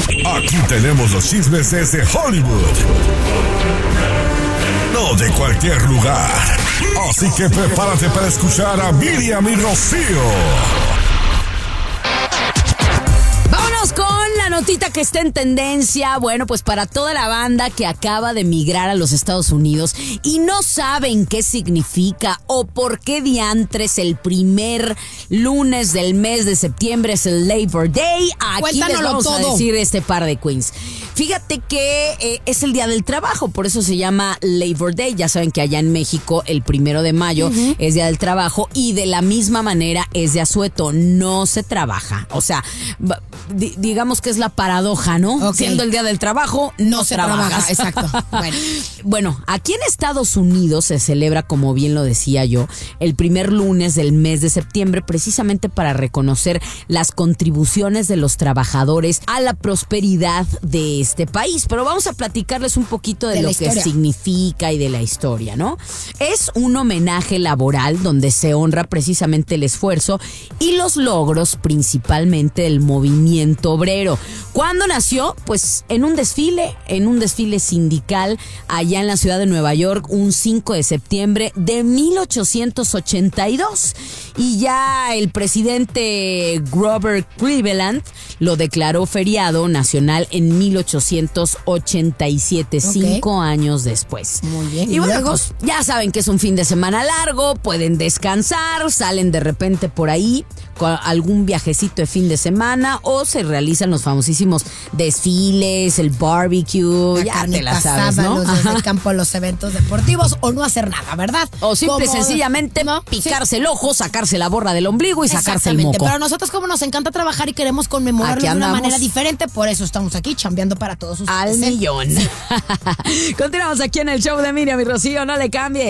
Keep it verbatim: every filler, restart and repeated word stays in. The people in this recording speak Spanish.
Aquí tenemos los chismes desde Hollywood. No de cualquier lugar. Así que prepárate para escuchar a Miriam y Rocío. Vámonos con la notita que está en tendencia. Bueno, pues para toda la banda que acaba de migrar a los Estados Unidos y no saben qué significa o por qué diantres el primer lunes del mes de septiembre es el Labor Day. Aquí Cuéntanoslo les vamos todo. a decir este par de queens. Fíjate que eh, es el Día del Trabajo, por eso se llama Labor Day. Ya saben que allá en México el primero de mayo uh-huh. es Día del Trabajo y de la misma manera es de asueto, no se trabaja. O sea, d- digamos que es la paradoja, ¿no? Okay. Siendo el Día del Trabajo, no, no se trabajas. trabaja. Exacto. Bueno. Bueno, aquí en Estados Unidos se celebra, como bien lo decía yo, el primer lunes del mes de septiembre, precisamente para reconocer las contribuciones de los trabajadores a la prosperidad de este país. Pero vamos a platicarles un poquito de, de lo que significa y de la historia, ¿no? Es un homenaje laboral donde se honra precisamente el esfuerzo y los logros principalmente del movimiento obrero. ¿Cuándo nació? Pues en un desfile, en un desfile sindical allá en la ciudad de Nueva York, un cinco de septiembre de mil ochocientos ochenta y dos. Y ya el presidente Grover Cleveland lo declaró feriado nacional en mil ochocientos ochenta y siete, okay. cinco años después. Muy bien. Y, y bueno, pues ya saben que es un fin de semana largo, pueden descansar, salen de repente por ahí con algún viajecito de fin de semana o se realizan los famosísimos desfiles, el barbecue, la ya te la sabes, ¿no? Los desde el campo a los eventos deportivos o no hacer nada, ¿verdad? O simple y como, sencillamente ¿no? picarse sí. el ojo, sacarse la borra del ombligo y sacarse el moco. Pero nosotros como nos encanta trabajar y queremos conmemorarlo de una manera diferente, por eso estamos aquí chambeando para todos ustedes. Al millón. Continuamos aquí en el show de Miriam y Rocío, no le cambie.